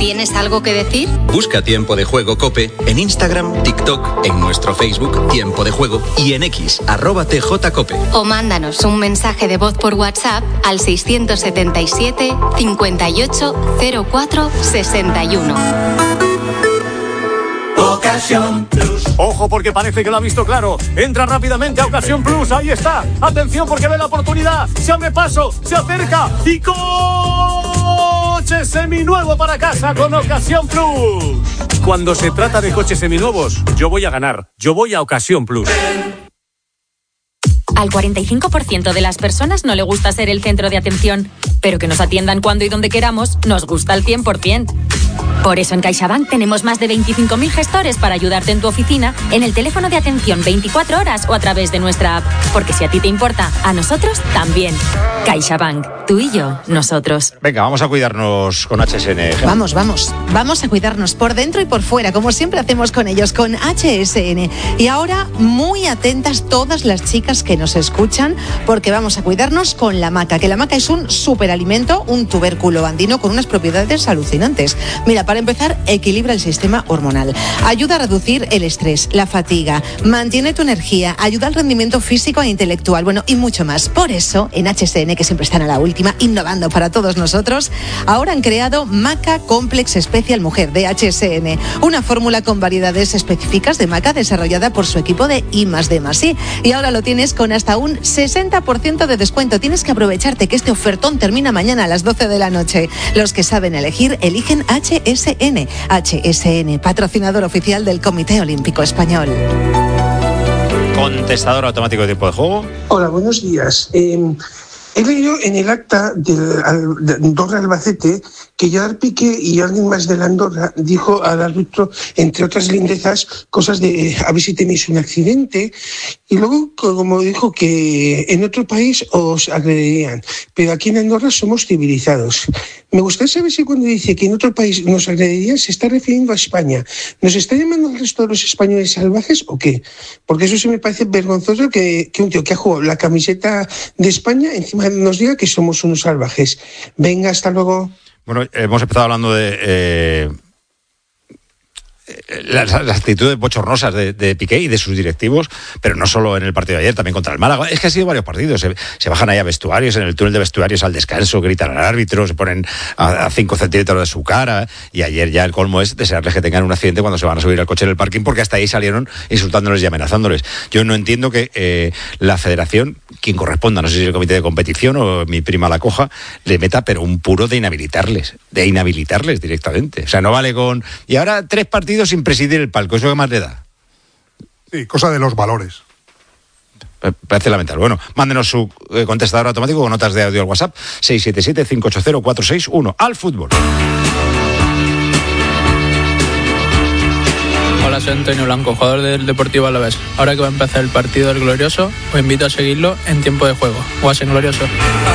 ¿Tienes algo que decir? Busca Tiempo de Juego COPE en Instagram, TikTok, en nuestro Facebook Tiempo de Juego y en X, @TJCOPE. O mándanos un mensaje de voz por WhatsApp al 677 58 04 61. Ocasión Plus. Ojo, porque parece que lo ha visto claro. Entra rápidamente a Ocasión Plus. Ahí está. Atención, porque ve la oportunidad. Se abre paso, se acerca y coche seminuevo para casa con Ocasión Plus. Cuando se trata de coches seminuevos, yo voy a ganar. Yo voy a Ocasión Plus. Al 45% de las personas no le gusta ser el centro de atención, pero que nos atiendan cuando y donde queramos nos gusta al 100%. Por eso en CaixaBank tenemos más de 25.000 gestores para ayudarte en tu oficina, en el teléfono de atención 24 horas o a través de nuestra app. Porque si a ti te importa, a nosotros también. CaixaBank, tú y yo, nosotros. Venga, vamos a cuidarnos con HSN. Vamos a cuidarnos por dentro y por fuera, como siempre hacemos con ellos, con HSN. Y ahora, muy atentas todas las chicas que nos escuchan, porque vamos a cuidarnos con la maca, que la maca es un superalimento, un tubérculo andino con unas propiedades alucinantes. Mira, para empezar, equilibra el sistema hormonal, ayuda a reducir el estrés, la fatiga, mantiene tu energía, ayuda al rendimiento físico e intelectual, bueno, y mucho más. Por eso, en HSN, que siempre están a la última, innovando para todos nosotros, ahora han creado Maca Complex Special Mujer de HSN, una fórmula con variedades específicas de maca desarrollada por su equipo de I+D+I. Y ahora lo tienes con hasta un 60% de descuento. Tienes que aprovecharte que este ofertón termina mañana a las 12 de la noche. Los que saben elegir, eligen HSN. HSN, patrocinador oficial del Comité Olímpico Español. Contestador automático de Tiempo de Juego. Hola, buenos días. He leído en el acta de Andorra-Albacete que Gerard Piqué y alguien más de la Andorra dijo al árbitro, entre otras lindezas, cosas de a ver si tenéis un accidente, y luego como dijo que en otro país os agredirían, pero aquí en Andorra somos civilizados. Me gustaría saber si cuando dice que en otro país nos agredirían se está refiriendo a España. ¿Nos está llamando al resto de los españoles salvajes o qué? Porque eso sí me parece vergonzoso que un tío que ha jugado la camiseta de España encima nos diga que somos unos salvajes. Venga, hasta luego. Bueno, hemos empezado hablando de las actitudes bochornosas de Piqué y de sus directivos, pero no solo en el partido de ayer, también contra el Málaga. Es que ha sido varios partidos. Se bajan ahí a vestuarios, en el túnel de vestuarios al descanso, gritan al árbitro, se ponen a 5 centímetros de su cara, y ayer ya el colmo es desearles que tengan un accidente cuando se van a subir al coche en el parking, porque hasta ahí salieron insultándoles y amenazándoles. Yo no entiendo que la federación, quien corresponda, no sé si es el comité de competición o mi prima la coja, le meta pero un puro de inhabilitarles directamente. O sea, no vale con... Y ahora 3 partidos sin presidir el palco, ¿eso qué más le da? Sí, cosa de los valores. Parece lamentable. Bueno, mándenos su contestador automático con notas de audio al WhatsApp 677-580-461. Al fútbol. Hola, soy Antonio Blanco, jugador del Deportivo Alavés. Ahora que va a empezar el partido del Glorioso, os invito a seguirlo en Tiempo de Juego. Guasen Glorioso.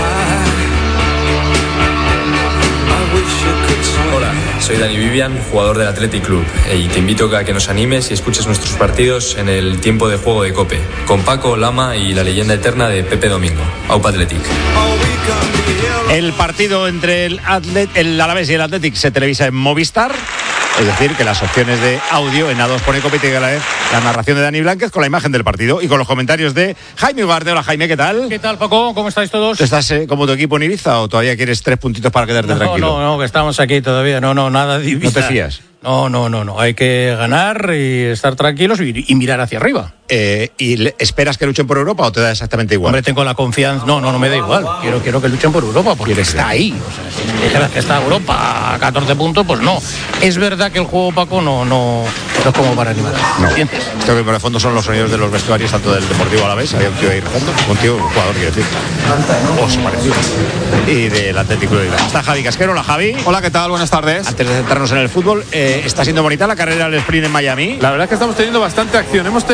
Hola, soy Dani Vivian, jugador del Athletic Club, y te invito a que nos animes y escuches nuestros partidos en el Tiempo de Juego de COPE, con Paco, Lama y la leyenda eterna de Pepe Domingo. Aupa Athletic. El partido entre el Alavés y el Athletic se televisa en Movistar. Es decir, que las opciones de audio en A2 pone COPE y la narración de Dani Blánquez con la imagen del partido y con los comentarios de Jaime Ugarte. Hola, Jaime, ¿qué tal? ¿Qué tal, Paco? ¿Cómo estáis todos? ¿Estás como tu equipo en Ibiza o todavía quieres 3 puntitos para quedarte tranquilo? No, que estamos aquí todavía. No, nada de Ibiza. ¿No te fías? No. Hay que ganar y estar tranquilos y mirar hacia arriba. ¿Y esperas que luchen por Europa o te da exactamente igual? Hombre, tengo la confianza. No me da igual. Quiero que luchen por Europa porque está ahí. O sea, si me dijeras que está Europa a 14 puntos, pues no. Es verdad que el juego, Paco, no es como para animar. No. ¿Entiendes? Creo que por el fondo son los sonidos de los vestuarios, tanto del Deportivo Alavés, había un tío ahí rezando, un jugador, quiero decir. O su parecido. Y del Atlético de Bilbao. Está Javi Casquero. Hola, Javi. Hola, ¿qué tal? Buenas tardes. Antes de centrarnos en el fútbol, ¿está siendo bonita la carrera del sprint en Miami? La verdad es que estamos teniendo bastante acción. Hemos tenido un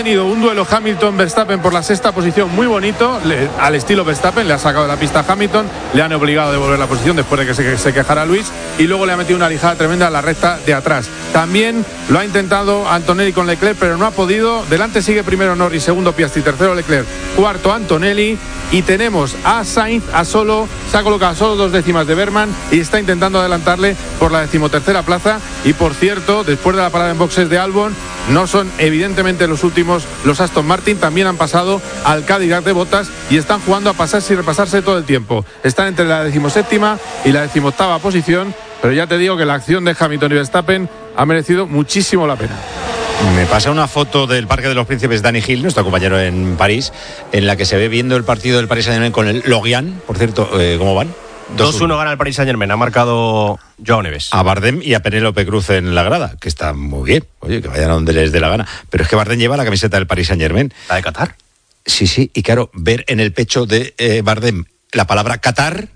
duelo Hamilton-Verstappen por la sexta posición muy bonito, al estilo Verstappen, le ha sacado de la pista a Hamilton, le han obligado a devolver la posición después de que se quejara Luis, y luego le ha metido una lijada tremenda a la recta de atrás. También lo ha intentado Antonelli con Leclerc, pero no ha podido. Delante sigue primero Norris, segundo Piastri, tercero Leclerc, cuarto Antonelli, y tenemos a Sainz se ha colocado a solo 2 décimas de Berman y está intentando adelantarle por la 13ª plaza. Y por cierto, después de la parada en boxes de Albon, no son evidentemente los últimos los Aston Martin, también han pasado al Cadillac de Bottas y están jugando a pasarse y repasarse todo el tiempo. Están entre la 17ª y la 18ª posición, pero ya te digo que la acción de Hamilton y Verstappen ha merecido muchísimo la pena. Me pasa una foto del Parque de los Príncipes, Dani Gil, nuestro compañero en París, en la que se ve viendo el partido del Paris Saint-Germain con el Lorient. Por cierto, ¿cómo van? 2-1 gana el Paris Saint-Germain, ha marcado Joao Neves. A Bardem y a Penélope Cruz en la grada, que está muy bien. Oye, que vayan a donde les dé la gana. Pero es que Bardem lleva la camiseta del Paris Saint-Germain. ¿La de Qatar? Sí, y claro, ver en el pecho de Bardem la palabra Qatar.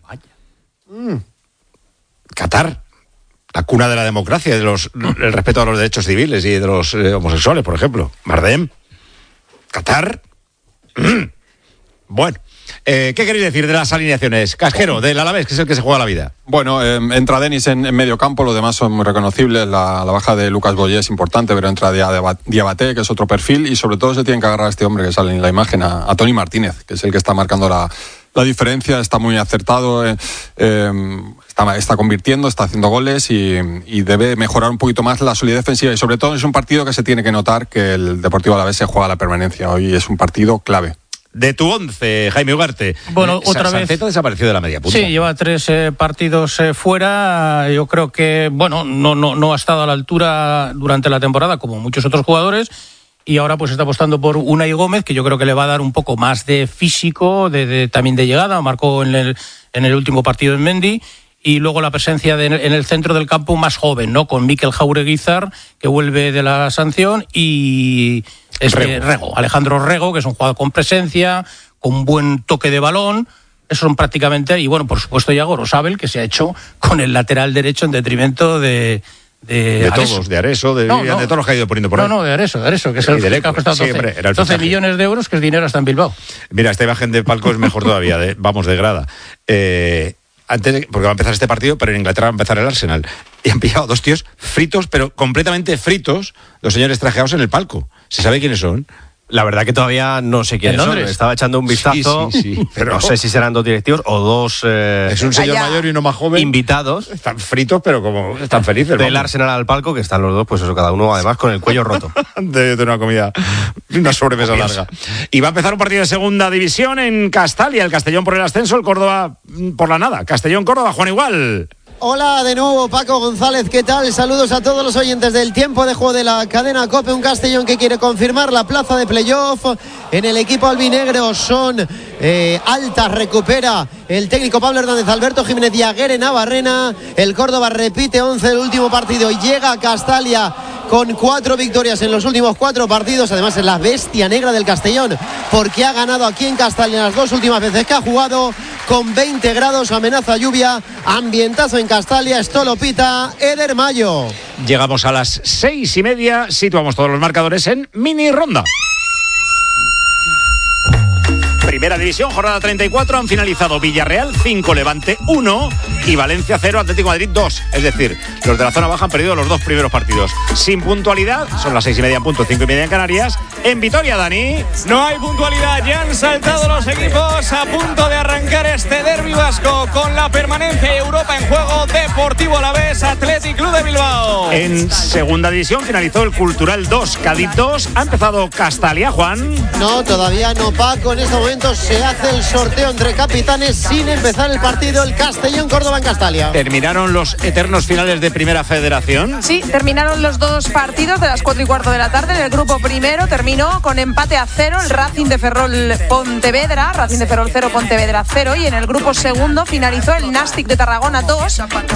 Qatar. La cuna de la democracia, el respeto a los derechos civiles y de los homosexuales, por ejemplo. Bardem, Qatar. Bueno, ¿qué queréis decir de las alineaciones? Casquero, del Alavés, que es el que se juega la vida. Bueno, entra Denis en medio campo, los demás son muy reconocibles. La baja de Lucas Boyer es importante, pero entra Diabaté, que es otro perfil, y sobre todo se tiene que agarrar a este hombre que sale en la imagen, a Toni Martínez, que es el que está marcando la diferencia. Está muy acertado, está convirtiendo, está haciendo goles y debe mejorar un poquito más la solidez defensiva, y sobre todo es un partido que se tiene que notar que el Deportivo Alavés se juega la permanencia. Hoy es un partido clave. De tu 11, Jaime Ugarte. Bueno, otra vez. Sanceta desapareció de la media punta. Sí, lleva 3 partidos fuera. Yo creo que, bueno, no ha estado a la altura durante la temporada como muchos otros jugadores. Y ahora pues está apostando por Unai Gómez, que yo creo que le va a dar un poco más de físico, también de llegada. Marcó en el último partido en Mendy. Y luego la presencia en el centro del campo más joven, ¿no? Con Mikel Jaureguizar, que vuelve de la sanción, y Alejandro Rego, que es un jugador con presencia, con buen toque de balón. Esos son prácticamente, y bueno, por supuesto, Iago Rosabel, que se ha hecho con el lateral derecho en detrimento de todos, de Areso, de todos los que ha ido poniendo por ahí. No, de Areso, que es el que ha costado 12 millones de euros, que es dinero hasta en Bilbao. Mira, esta imagen de palco es mejor todavía, de grada. Porque va a empezar este partido, pero en Inglaterra va a empezar el Arsenal. Y han pillado 2 tíos fritos, pero completamente fritos, 2 señores trajeados en el palco. ¿Se sabe quiénes son? La verdad que todavía no sé quiénes son. Estaba echando un vistazo. Sí, pero no sé si serán 2 directivos o 2... es un señor mayor y uno más joven. Invitados. Están fritos, pero como están felices. Del Arsenal al palco, que están los dos, pues eso, cada uno además con el cuello roto. de una comida, una sobremesa larga. Y va a empezar un partido de segunda división en Castalia. El Castellón por el ascenso, el Córdoba por la nada. Castellón-Córdoba, Juan Igual. Hola de nuevo, Paco González, ¿qué tal? Saludos a todos los oyentes del tiempo de juego de la cadena COPE. Un Castellón que quiere confirmar la plaza de playoff. En el equipo albinegro son altas, recupera el técnico Pablo Hernández, Alberto Jiménez y Aguirre Navarrena. El Córdoba repite 11 del último partido y llega a Castalia con 4 victorias en los últimos 4 partidos. Además es la bestia negra del Castellón, porque ha ganado aquí en Castalia las 2 últimas veces que ha jugado, con 20 grados, amenaza lluvia, ambientazo en Castalia. Esto lo pita Eder Mayo. Llegamos a las 6:30, situamos todos los marcadores en mini ronda. Primera división, jornada 34, han finalizado Villarreal 5, Levante 1 y Valencia 0, Atlético de Madrid 2. Es decir, los de la zona baja han perdido los 2 primeros partidos. Sin puntualidad, son las 6:30 en punto, 5:30 en Canarias. En Vitoria, Dani. No hay puntualidad, ya han saltado los equipos a punto de arrancar este derbi vasco con la permanencia y Europa en juego. Deportivo Alavés, Athletic Club de Bilbao. En segunda división finalizó el Cultural 2, Cádiz 2. Ha empezado Castalia, Juan. No, todavía no, Paco. En este momento se hace el sorteo entre capitanes sin empezar el partido. El Castellón-Córdoba en Castalia. ¿Terminaron los eternos finales de Primera Federación? Sí, terminaron los 2 partidos de las 4:15 de la tarde. En el grupo primero terminó con empate a 0 el Racing de Ferrol-Pontevedra, Racing de Ferrol 0, Pontevedra 0, y en el grupo segundo finalizó el Nastic de Tarragona 2,